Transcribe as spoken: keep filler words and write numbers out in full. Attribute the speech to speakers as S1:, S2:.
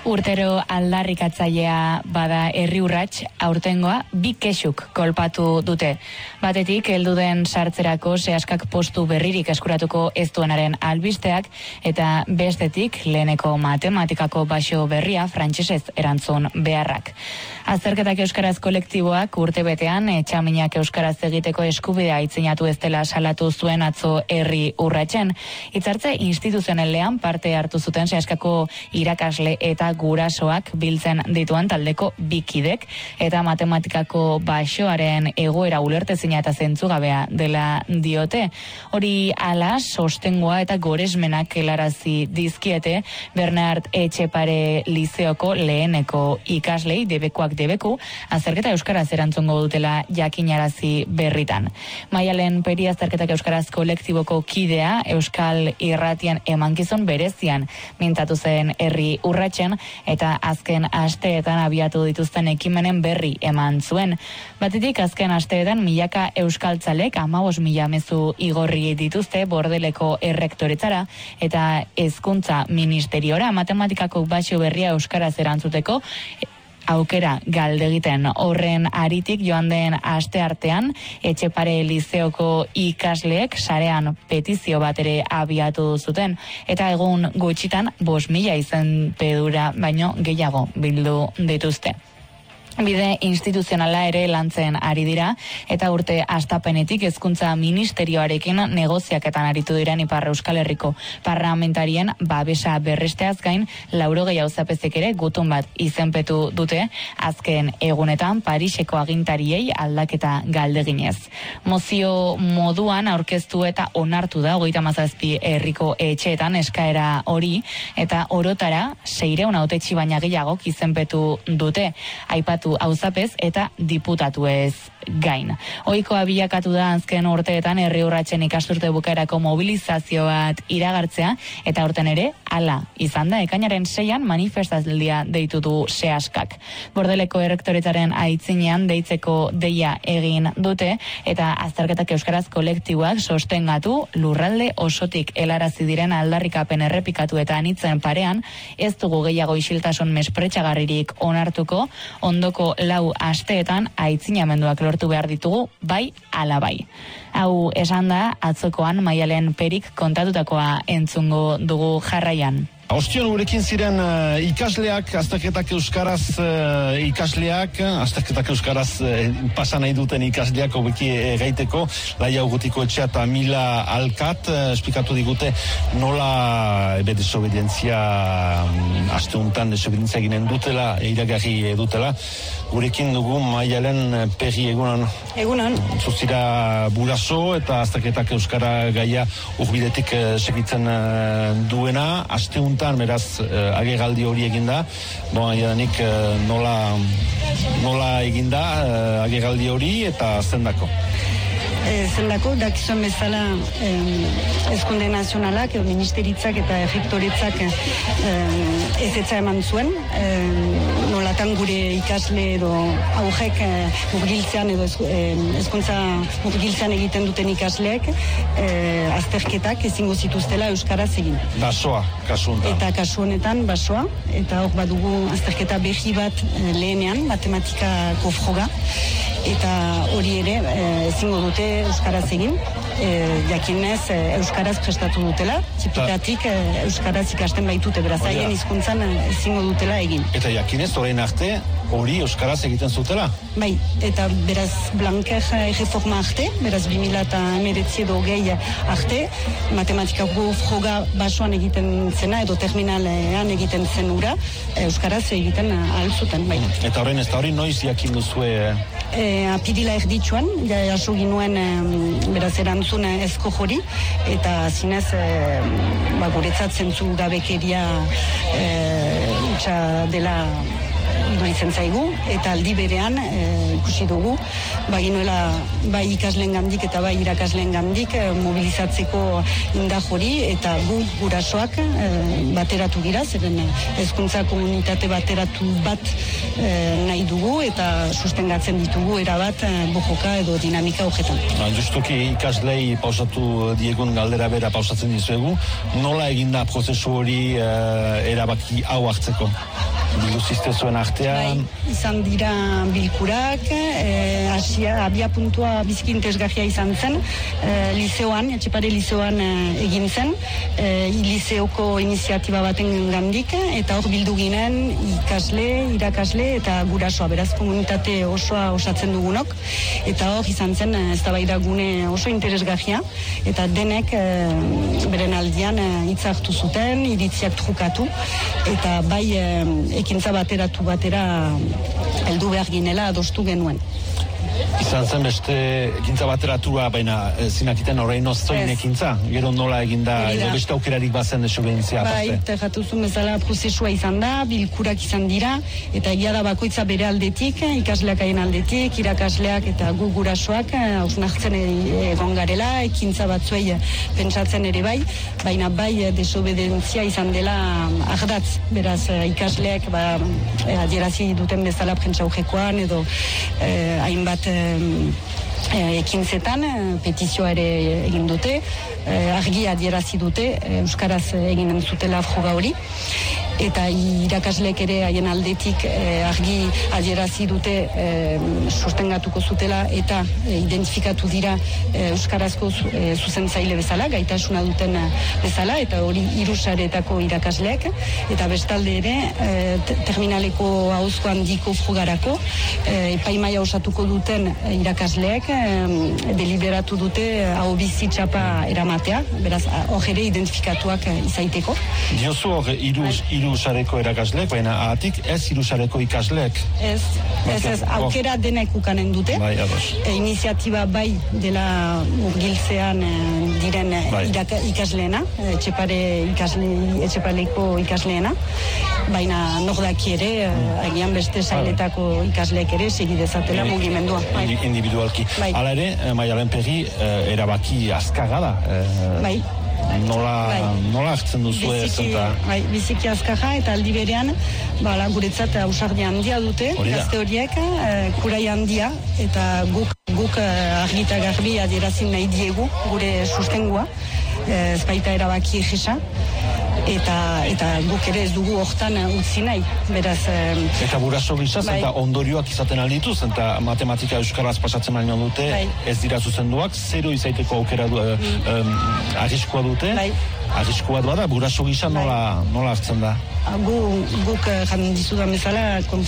S1: Urtero aldarrikatzailea bada herri urrats, aurtengoa bi kexuk kolpatu dute. Batetik, heldu den sartzerako sehaskak postu berririk eskuratuko ez duenaren albisteak, eta bestetik, leheneko matematikako baxo berria frantsesez erantzun beharrak. Azterketak euskaraz kolektiboak urte betean, etxaminak euskaraz egiteko eskubidea itzinatu ez dela salatu zuen atzo herri urratsen. Hitzartze instituzionalean parte hartu zuten sehaskako irakasle eta gurasoak biltzen dituan taldeko bikidek, eta matematikako baxoaren egoera ulertezina eta zentzugabea dela diote. Hori ala, sostengoa eta goresmenak helarazi dizkiete Bernard Etxepare Lizeoko leheneko ikaslei, debekuak debeku, azterketa euskaraz erantzungo dutela jakinarazi berritan. Maialen Peri azterketak euskaraz kolektiboko kidea, Euskal Irratian emankizun berezian mintatu zen herri urratsen, eta azken asteetan abiatu dituzten ekimenen berri eman zuen. Batetik, azken asteetan milaka euskaltzalek hamabost mila mezu igorri dituzte Bordeleko errektoretzara eta hezkuntza ministeriora matematikako baxo berria euskaraz erantzuteko aukera galdegiten. Horren aritik joan den aste artean, Etxepare Lizeoko ikasleek sarean petizio bat ere abiatu zuten, eta egun gutxitan bost mila izen pedura baino gehiago bildu dituzte. Bide instituzionala ere lantzen ari dira, eta urte astapenetik hezkuntza ministerioarekin negoziaketan aritu diren Ipar Euskal Herriko parlamentarien babesa berresteaz gain, laurogei auzapezek ere gutun bat izenpetu dute, azken egunetan Pariseko agintariei aldaketa galdeginez. Mozio moduan aurkeztu eta onartu da hogeita hamazazpi herriko etxeetan eskaera hori, eta orotara seiehun hautetsi baina gehiagok izenpetu dute, aipatu auzapez eta diputatuez gain. Ohikoa bilakatu da azken urteetan herri urratsen ikasturte bukaerako mobilizazio bat iragartzea, eta aurten ere hala izan da, ekainaren seian manifestaldia deitu du sehaskak. Bordeleko errektoretzaren aitzinean deitzeko deia egin dute, eta azterketak euskaraz kolektiboak sostengatu lurralde osotik helarazi diren aldarrikapen errepikatu eta anitzen parean, ez dugu gehiago isiltasun mespretxagarririk onartuko, ondoko lau asteetan aitzinamenduak lortu behar ditugu, bai ala bai. Hau esan da, atzokoan Maialen Perik kontatutakoa entzungo dugu jarraian.
S2: Ostion gurekin ziren uh, ikasleak, azterketak euskaraz uh, ikasleak, azterketak euskaraz uh, pasa nahi duten ikasleak hobeki egaiteko, Laia Ugutiko etxea eta Mila Alkat, uh, esplikatu digute nola ebe desobedientzia um, asteuntan desobedientzia ginen dutela, iragarri dutela. Gurekin dugu Maialen Peri, egunan.
S3: Egunan.
S2: Zuzira buraso eta azterketak euskara gaia urbidetik uh, segitzen uh, duena, asteuntan beraz uh, agerraldi hori eginda. Bon, aidanik uh, nola, nola eginda uh, agerraldi hori eta zendako?
S3: E, zendako, dakizuen bezala eh, Ezkunde Nazionalak, edo ministeritzak eta errektoretzak eh, ezetza eman zuen, eh, nolatan gure ikasle edo aurrek eh, murgiltzean edo ezkuntza murgiltzean egiten duten ikasleek eh, azterketak ezingo zituztela euskaraz egin.
S2: Basoa, kasu honetan.
S3: Eta kasu honetan, basoa, eta hor badugu azterketa berri bat eh, lehenean, matematikako froga, eta hori ere eh, ezingo dute euskaraz egin, e, jakinez e, euskaraz prestatu dutela, txipitatik e, euskaraz ikasten baitute, beraz haien hizkuntzan ezingo dutela egin.
S2: Eta jakinez orain arte hori euskaraz egiten zutela?
S3: Bai, eta beraz Blanker erreforma arte, beraz bi mila hemeretzi edo gehi arte, matematikako froga basoan egiten zena edo terminalean egiten zen ura, euskaraz egiten ahal zuten, bai.
S2: Eta orain ez da hori noiz jakin duzue?
S3: E, apirila erditsuan, ja jaso ginuen e, beraz erantzun ezko jori, eta zinez e, ba, guretzat zentzu gabekeria e, utxa dela iduritzen zaigu, eta aldi berean e, ikusi dugu, baginuela bai ikasleen gandik eta bai irakasleen gandik e, mobilizatzeko indar hori, eta gu gurasoak e, bateratu gira, zeren hezkuntza komunitate bateratu bat e, nahi dugu, eta sustengatzen ditugu erabat e, bojoka edo dinamika horretan.
S2: Ba, justuki ikaslei pausatu diegun galdera bera pausatzen dizuegu, nola eginda prozesu hori e, erabaki hau hartzeko? Biluzizte zuen artean?
S3: Bai, izan dira bilkurak, e, asia, abia puntua biziki interesgarria izan zen, e, liceoan, Etxepare liceoan e, egin zen, e, liceoko iniziatiba baten gandik, eta hor bildu ginen ikasle, irakasle eta gurasoa, beraz komunitate osoa osatzen dugunok, eta hor izan zen eztabaida gune oso interesgarria, eta denek e, beren aldian hitz e, hartu zuten, iritziak trukatu, eta bai e, ekintza bateratu batera heldu behar ginela adostu genuen.
S2: Izan zen beste ekintza bateratua, baina zinakiten horrein oztoin ekintza, gero nola eginda, edo beste aukerarik bazen desobedientzia aparte.
S3: Bai, eta jatuzun bezala prozesua izan da, bilkurak izan dira, eta egia da bakoitza bere aldetik, ikasleak haien aldetik, irakasleak eta gu gurasoak hausnartzen egon garela, ekintza batzuei pentsatzen ere bai, baina bai desobedientzia izan dela ardatz, beraz ikasleak ba, adierazi duten bezala prentsa aurrekoan, edo eh, hainbat ekintzetan, petizioa ere egin dute, argi adierazi dute, euskaraz egin zutela froga hori, eta irakasleek ere haien aldetik eh, argi adierazi dute eh, sustengatuko zutela eta eh, identifikatu dira eh, euskarazko zu, eh, zuzentzaile bezala, gaitasuna duten bezala, eta hori hiru sareetako irakasleek, eta bestalde ere eh, terminaleko ahozko handiko frogarako eh, epaimaia osatuko duten irakasleek eh, deliberatu dute hau bizi txapa eramatea, beraz hor ere identifikatuak eh, izaiteko.
S2: Diozu hor hiru sareko erakasleek, baina ahatik ez hiru sareko ikasleek.
S3: Ez, ez, ez, aukera denek ukanen dute.
S2: Bai,
S3: e, iniziatiba bai dela urgiltzean e, diren bai. iraka, ikasleena, etxepare ikasle, etxepareko ikasleena, baina nordaki ere, mm. agian beste sailetako ikasleek ere segidezatela e, mugimendua.
S2: Bai. Individualki. Bai. Hala ere, Maialen Perri, erabaki azkarra da. E,
S3: bai.
S2: Nola,
S3: bai.
S2: nola hartzen duzu ez? Eta...
S3: Bai, biziki azkarra eta aldi berean, ba, guretzat ausardi handia dute, gazte horiek, e, kurai handia, eta guk, guk argita garbi adierazin nahi diegu, gure sustengua, e, ez baita erabaki egisa, eta, eta guk ere ez dugu hortan utzi nahi, beraz... E,
S2: eta guraso gizaz, bai. Eta ondorioak izaten aldituz, eta matematika euskaraz pasatzen baino dute, bai. Ez dira zuzenduak, zero izaiteko aukera du, mm. um, arriskua dute, bai. Arriskua da, guraso gisa nola, bai. Nola hartzen da?
S3: Gu, guk jan dizudan bezala,